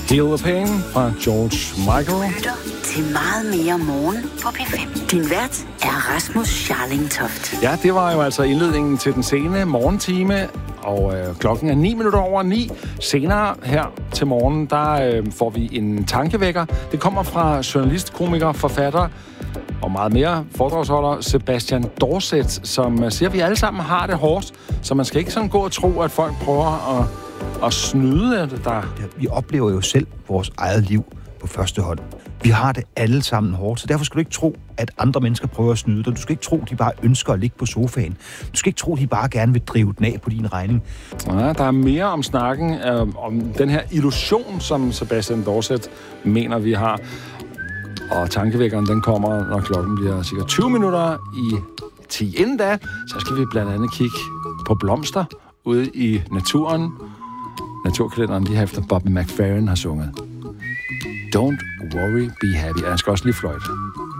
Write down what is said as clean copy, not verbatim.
Heal the Pain fra George Michael. Lytter til meget mere morgen på P5. Din vært er Rasmus Scharling-Toft. Ja, det var jo altså indledningen til den sene morgentime, og klokken er 9:09. Senere her til morgen, der får vi en tankevækker. Det kommer fra journalist, komiker, forfatter og meget mere foredragsholder Sebastian Dorset, som siger, at vi alle sammen har det hårdt, så man skal ikke sådan gå og tro, at folk prøver at snyde der. Ja, vi oplever jo selv vores eget liv på første hånd. Vi har det alle sammen hårdt, så derfor skal du ikke tro, at andre mennesker prøver at snyde dig. Du skal ikke tro, at de bare ønsker at ligge på sofaen. Du skal ikke tro, at de bare gerne vil drive den af på din regning. Ja, der er mere om snakken, om den her illusion, som Sebastian Dorset mener, vi har. Og tankevækkeren, den kommer, når klokken bliver cirka 20 minutter i 10. Inden da, så skal vi blandt andet kigge på blomster ude i naturen. Naturkalenderen lige efter Bobby McFerrin har sunget. Don't worry, be happy. Jeg skal også lige fløjte.